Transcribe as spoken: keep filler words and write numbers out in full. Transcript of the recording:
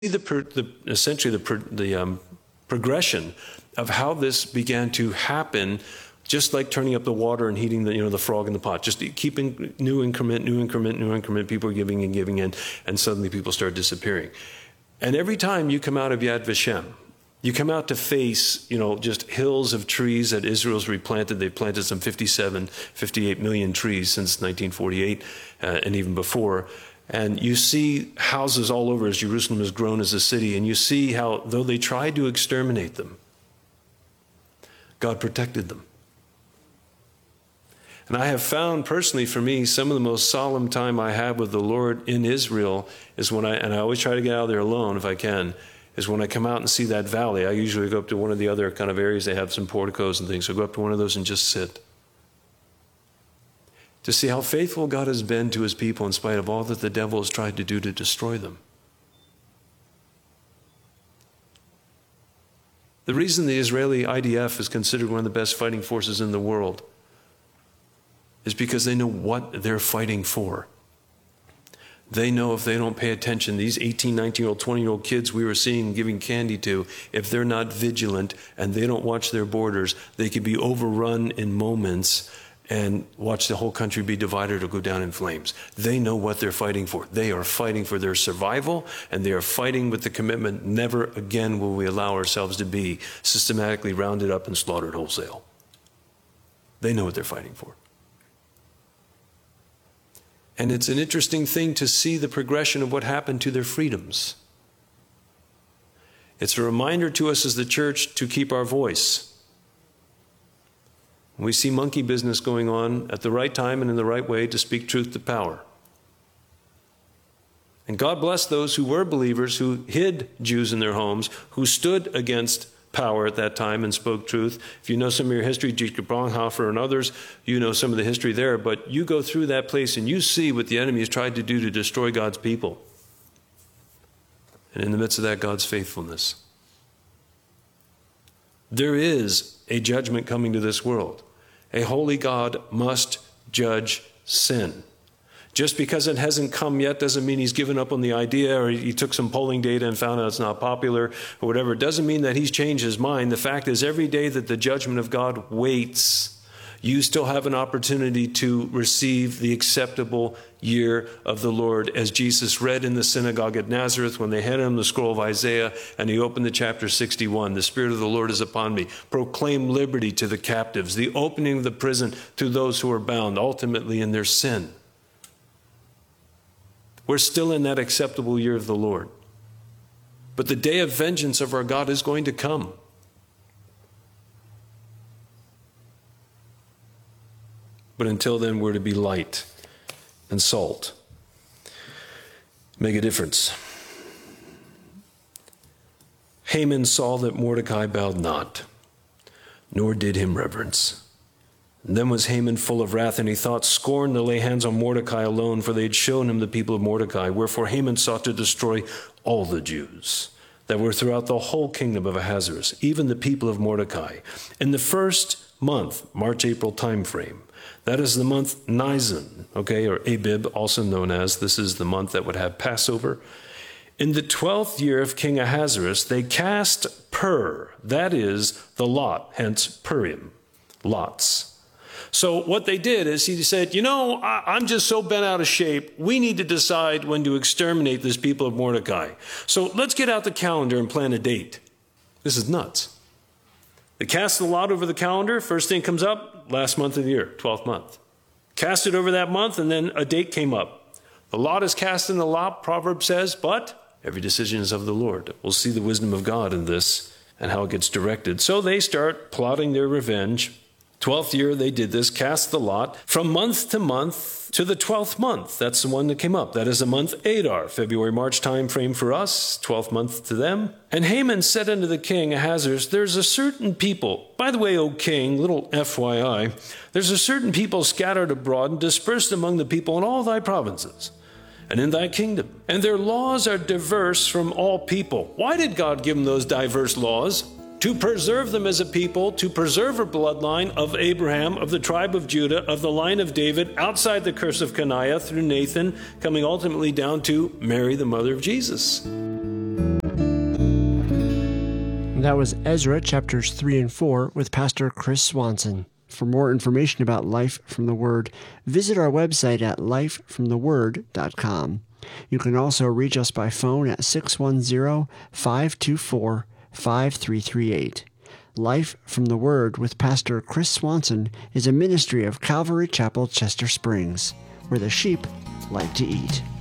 the, the essentially the, the um, progression of how this began to happen, just like turning up the water and heating the, you know, the frog in the pot, just keeping new increment, new increment, new increment, people are giving and giving in, and suddenly people start disappearing. And every time you come out of Yad Vashem, you come out to face, you know, just hills of trees that Israel's replanted. They've planted some fifty-seven, fifty-eight million trees since nineteen forty-eight uh, and even before. And you see houses all over as Jerusalem has grown as a city. And you see how, though they tried to exterminate them, God protected them. And I have found personally for me, some of the most solemn time I have with the Lord in Israel is when I, and I always try to get out of there alone if I can, is when I come out and see that valley. I usually go up to one of the other kind of areas. They have some porticos and things. So I go up to one of those and just sit. To see how faithful God has been to his people in spite of all that the devil has tried to do to destroy them. The reason the Israeli I D F is considered one of the best fighting forces in the world is because they know what they're fighting for. They know if they don't pay attention, these eighteen, nineteen-year-old, twenty-year-old kids we were seeing giving candy to, if they're not vigilant and they don't watch their borders, they could be overrun in moments and watch the whole country be divided or go down in flames. They know what they're fighting for. They are fighting for their survival, and they are fighting with the commitment, never again will we allow ourselves to be systematically rounded up and slaughtered wholesale. They know what they're fighting for. And it's an interesting thing to see the progression of what happened to their freedoms. It's a reminder to us as the church to keep our voice. We see monkey business going on at the right time and in the right way to speak truth to power. And God bless those who were believers, who hid Jews in their homes, who stood against power at that time and spoke truth. If you know some of your history, Dietrich Bonhoeffer and others, you know some of the history there, but you go through that place and you see what the enemy has tried to do to destroy God's people. And in the midst of that, God's faithfulness. There is a judgment coming to this world. A holy God must judge sin. Just because it hasn't come yet doesn't mean he's given up on the idea, or he took some polling data and found out it's not popular or whatever. It doesn't mean that he's changed his mind. The fact is, every day that the judgment of God waits, you still have an opportunity to receive the acceptable year of the Lord, as Jesus read in the synagogue at Nazareth when they handed him the scroll of Isaiah and he opened the chapter sixty-one. The Spirit of the Lord is upon me. Proclaim liberty to the captives, the opening of the prison to those who are bound, ultimately in their sin. We're still in that acceptable year of the Lord. But the day of vengeance of our God is going to come. But until then, we're to be light and salt. Make a difference. Haman saw that Mordecai bowed not, nor did him reverence. And then was Haman full of wrath, and he thought scorn to lay hands on Mordecai alone, for they had shown him the people of Mordecai. Wherefore Haman sought to destroy all the Jews that were throughout the whole kingdom of Ahasuerus, even the people of Mordecai. In the first month, March, April time frame, that is the month Nisan, okay, or Abib, also known as, this is the month that would have Passover. In the twelfth year of King Ahasuerus, they cast Pur, that is the lot, hence Purim, lots. So what they did is he said, you know, I, I'm just so bent out of shape. We need to decide when to exterminate this people of Mordecai. So let's get out the calendar and plan a date. This is nuts. They cast the lot over the calendar. First thing comes up, last month of the year, twelfth month. Cast it over that month, and then a date came up. The lot is cast in the lot, Proverbs says, but every decision is of the Lord. We'll see the wisdom of God in this and how it gets directed. So they start plotting their revenge. Twelfth year they did this, cast the lot from month to month to the twelfth month. That's the one that came up. That is the month Adar, February, March time frame for us, twelfth month to them. And Haman said unto the king Ahasuerus, there's a certain people, by the way, O king, little F Y I, there's a certain people scattered abroad and dispersed among the people in all thy provinces and in thy kingdom. And their laws are diverse from all people. Why did God give them those diverse laws? To preserve them as a people, to preserve a bloodline of Abraham, of the tribe of Judah, of the line of David, outside the curse of Coniah through Nathan, coming ultimately down to Mary, the mother of Jesus. That was Ezra chapters three and four with Pastor Chris Swanson. For more information about Life from the Word, visit our website at life from the word dot com. You can also reach us by phone at six one zero, five two four, five three three eight. Life from the Word with Pastor Chris Swanson is a ministry of Calvary Chapel, Chester Springs, where the sheep like to eat.